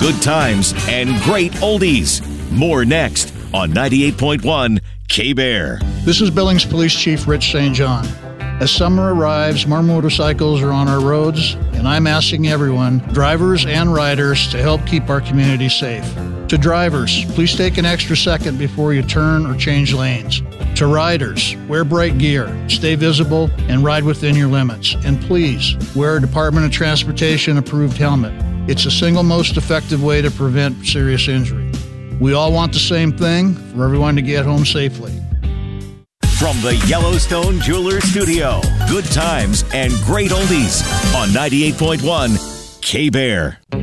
good times, and great oldies. More next on 98.1 K-Bear. This is Billings Police Chief Rich St. John. As summer arrives, more motorcycles are on our roads, and I'm asking everyone, drivers and riders, to help keep our community safe. To drivers, please take an extra second before you turn or change lanes. To riders, wear bright gear, stay visible, and ride within your limits. And please, wear a Department of Transportation approved helmet. It's the single most effective way to prevent serious injury. We all want the same thing, for everyone to get home safely. From the Yellowstone Jewelers Studio, good times and great oldies on 98.1 K-Bear.